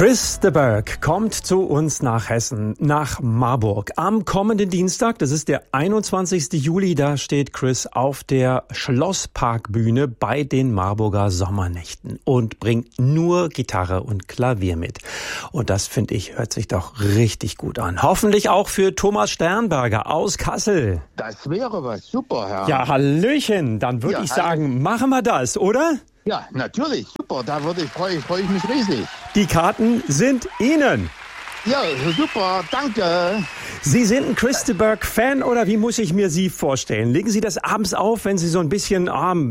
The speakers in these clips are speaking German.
Chris de Burgh kommt zu uns nach Hessen, nach Marburg. Am kommenden Dienstag, das ist der 21. Juli, da steht Chris auf der Schlossparkbühne bei den Marburger Sommernächten und bringt nur Gitarre und Klavier mit. Und das, finde ich, hört sich doch richtig gut an. Hoffentlich auch für Thomas Sternberger aus Kassel. Das wäre was, super, Herr. Ja, Hallöchen, dann würde ich sagen, machen wir das, oder? Ja, natürlich, super, da freue ich mich riesig. Die Karten sind Ihnen. Ja, super, danke. Sie sind ein Chris de Burgh-Fan oder wie muss ich mir Sie vorstellen? Legen Sie das abends auf, wenn Sie so ein bisschen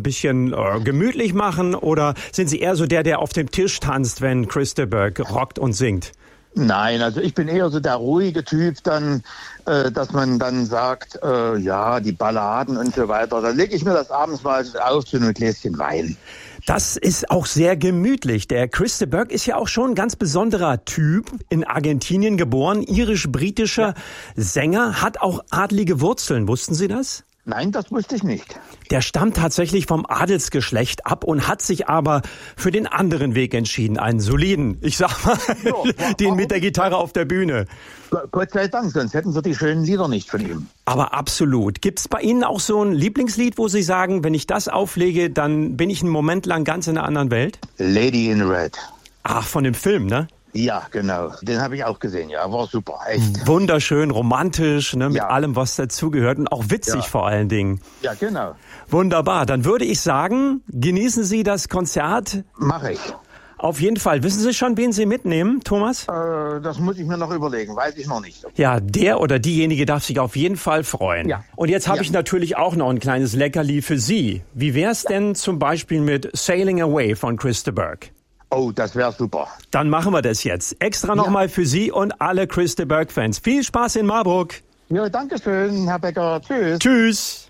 gemütlich machen, oder sind Sie eher so der auf dem Tisch tanzt, wenn Chris de Burgh rockt und singt? Nein, also ich bin eher so der ruhige Typ, dann, dass man dann sagt, die Balladen und so weiter. Dann lege ich mir das abends mal auf zu einem Gläschen Wein. Das ist auch sehr gemütlich. Der Chris de Burgh ist ja auch schon ein ganz besonderer Typ, in Argentinien geboren, irisch-britischer Sänger, hat auch adlige Wurzeln. Wussten Sie das? Nein, das wusste ich nicht. Der stammt tatsächlich vom Adelsgeschlecht ab und hat sich aber für den anderen Weg entschieden. Einen soliden, ich sag mal, den mit der Gitarre auf der Bühne. Gott sei Dank, sonst hätten wir die schönen Lieder nicht von ihm. Aber absolut. Gibt's bei Ihnen auch so ein Lieblingslied, wo Sie sagen, wenn ich das auflege, dann bin ich einen Moment lang ganz in einer anderen Welt? Lady in Red. Ach, von dem Film, ne? Ja, genau. Den habe ich auch gesehen. Ja, war super. Echt. Wunderschön, romantisch, ne, mit allem, was dazugehört und auch witzig vor allen Dingen. Ja, genau. Wunderbar. Dann würde ich sagen, genießen Sie das Konzert. Mache ich. Auf jeden Fall. Wissen Sie schon, wen Sie mitnehmen, Thomas? Das muss ich mir noch überlegen. Weiß ich noch nicht. Ja, der oder diejenige darf sich auf jeden Fall freuen. Ja. Und jetzt habe ich natürlich auch noch ein kleines Leckerli für Sie. Wie wär's denn zum Beispiel mit Sailing Away von Chris de Burgh? Oh, das wäre super. Dann machen wir das jetzt. Extra nochmal für Sie und alle Chris de Burgh-Fans. Viel Spaß in Marburg. Ja, danke schön, Herr Becker. Tschüss. Tschüss.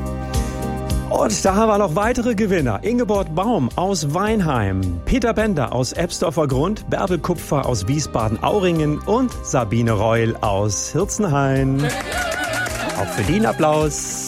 Und da haben wir noch weitere Gewinner. Ingeborg Baum aus Weinheim, Peter Bender aus Ebsdorfer Grund, Bärbel Kupfer aus Wiesbaden-Auringen und Sabine Reul aus Hirzenhain. Auch für den Applaus.